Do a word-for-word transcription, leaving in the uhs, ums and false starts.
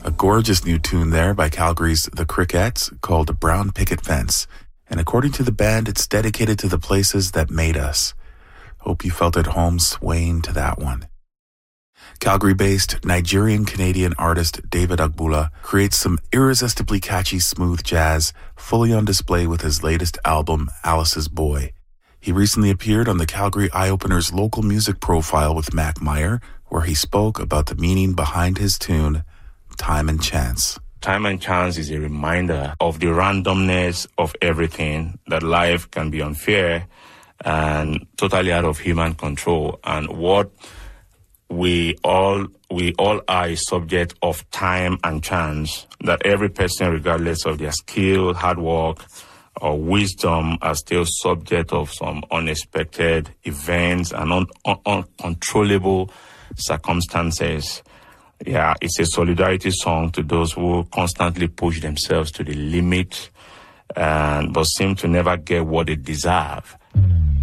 A gorgeous new tune there by Calgary's The Crickets called Brown Picket Fence. And according to the band, it's dedicated to the places that made us. Hope you felt at home swaying to that one. Calgary-based Nigerian-Canadian artist David Agbula creates some irresistibly catchy smooth jazz, fully on display with his latest album, Alice's Boy. He recently appeared on the Calgary Eye-Opener's local music profile with Mac Meyer, where he spoke about the meaning behind his tune, Time and Chance. Time and chance is a reminder of the randomness of everything, that life can be unfair and totally out of human control. And what we all we all are a subject of time and chance, that every person, regardless of their skill, hard work, or wisdom, are still subject of some unexpected events and un- un- uncontrollable circumstances. Yeah, it's a solidarity song to those who constantly push themselves to the limit and but seem to never get what they deserve.